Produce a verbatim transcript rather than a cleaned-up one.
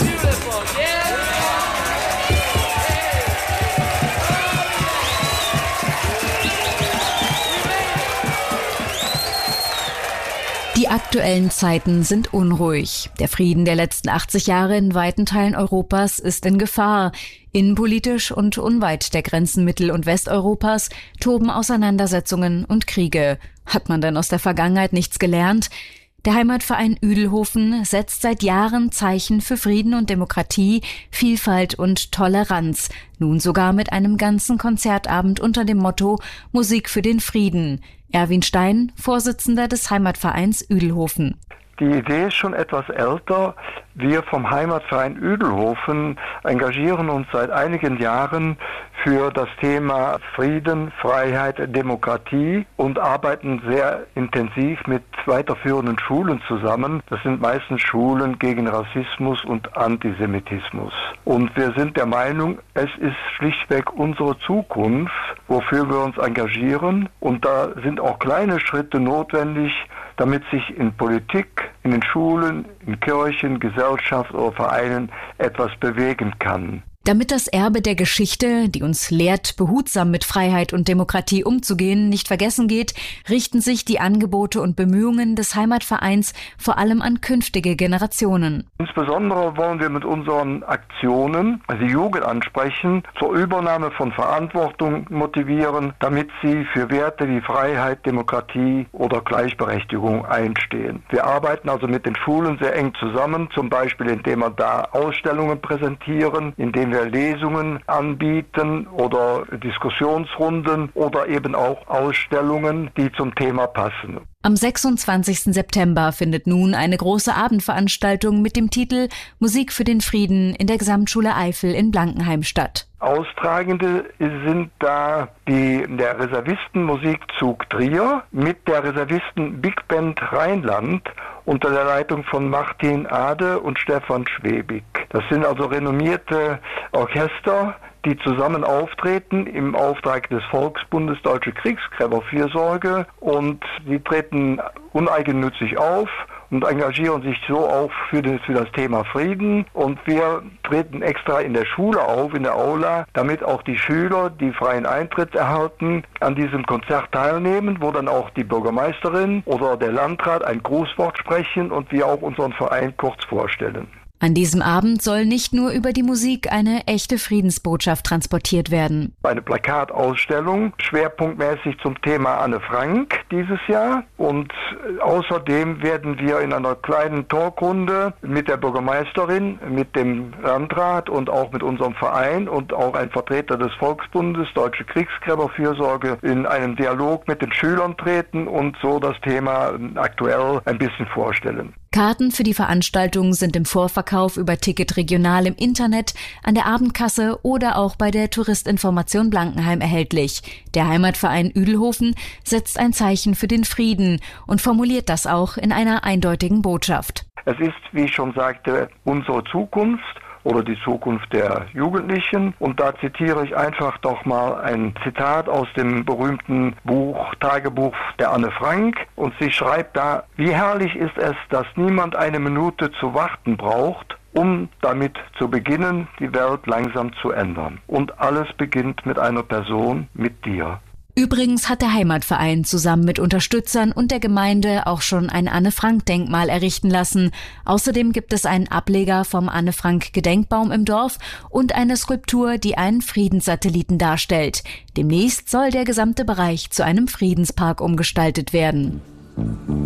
Die aktuellen Zeiten sind unruhig. Der Frieden der letzten achtzig Jahre in weiten Teilen Europas ist in Gefahr. Innenpolitisch und unweit der Grenzen Mittel- und Westeuropas toben Auseinandersetzungen und Kriege. Hat man denn aus der Vergangenheit nichts gelernt? Der Heimatverein Udelhofen setzt seit Jahren Zeichen für Frieden und Demokratie, Vielfalt und Toleranz. Nun sogar mit einem ganzen Konzertabend unter dem Motto Musik für den Frieden. Erwin Stein, Vorsitzender des Heimatvereins Udelhofen. Die Idee ist schon etwas älter. Wir vom Heimatverein Udelhofen engagieren uns seit einigen Jahren für das Thema Frieden, Freiheit, Demokratie und arbeiten sehr intensiv mit weiterführenden Schulen zusammen. Das sind meistens Schulen gegen Rassismus und Antisemitismus. Und wir sind der Meinung, es ist schlichtweg unsere Zukunft, wofür wir uns engagieren. Und da sind auch kleine Schritte notwendig, damit sich in Politik, in den Schulen, in Kirchen, Gesellschaft oder Vereinen etwas bewegen kann. Damit das Erbe der Geschichte, die uns lehrt, behutsam mit Freiheit und Demokratie umzugehen, nicht vergessen geht, richten sich die Angebote und Bemühungen des Heimatvereins vor allem an künftige Generationen. Insbesondere wollen wir mit unseren Aktionen die Jugend ansprechen, zur Übernahme von Verantwortung motivieren, damit sie für Werte wie Freiheit, Demokratie oder Gleichberechtigung einstehen. Wir arbeiten also mit den Schulen sehr eng zusammen, zum Beispiel indem wir da Ausstellungen präsentieren, indem wir Lesungen anbieten oder Diskussionsrunden oder eben auch Ausstellungen, die zum Thema passen. Am sechsundzwanzigsten September findet nun eine große Abendveranstaltung mit dem Titel Musik für den Frieden in der Gesamtschule Eifel in Blankenheim statt. Austragende sind da die, der Reservistenmusikzug Trier mit der Reservisten Big Band Rheinland unter der Leitung von Martin Ade und Stefan Schwebig. Das sind also renommierte Orchester, die zusammen auftreten im Auftrag des Volksbundes Deutsche Kriegsgräberfürsorge, und sie treten uneigennützig auf und engagieren sich so auch für, den, für das Thema Frieden. Und wir treten extra in der Schule auf, in der Aula, damit auch die Schüler, die freien Eintritt erhalten, an diesem Konzert teilnehmen, wo dann auch die Bürgermeisterin oder der Landrat ein Grußwort sprechen und wir auch unseren Verein kurz vorstellen. An diesem Abend soll nicht nur über die Musik eine echte Friedensbotschaft transportiert werden. Eine Plakatausstellung, schwerpunktmäßig zum Thema Anne Frank dieses Jahr. Und außerdem werden wir in einer kleinen Talkrunde mit der Bürgermeisterin, mit dem Landrat und auch mit unserem Verein und auch ein Vertreter des Volksbundes Deutsche Kriegsgräberfürsorge in einen Dialog mit den Schülern treten und so das Thema aktuell ein bisschen vorstellen. Karten für die Veranstaltung sind im Vorverkauf über Ticket Regional im Internet, an der Abendkasse oder auch bei der Touristinformation Blankenheim erhältlich. Der Heimatverein Udelhofen setzt ein Zeichen für den Frieden und formuliert das auch in einer eindeutigen Botschaft. Es ist, wie ich schon sagte, unsere Zukunft oder die Zukunft der Jugendlichen. Und da zitiere ich einfach doch mal ein Zitat aus dem berühmten Buch, Tagebuch der Anne Frank. Und sie schreibt da: Wie herrlich ist es, dass niemand eine Minute zu warten braucht, um damit zu beginnen, die Welt langsam zu ändern. Und alles beginnt mit einer Person, mit dir. Übrigens hat der Heimatverein zusammen mit Unterstützern und der Gemeinde auch schon ein Anne-Frank-Denkmal errichten lassen. Außerdem gibt es einen Ableger vom Anne-Frank-Gedenkbaum im Dorf und eine Skulptur, die einen Friedenssatelliten darstellt. Demnächst soll der gesamte Bereich zu einem Friedenspark umgestaltet werden.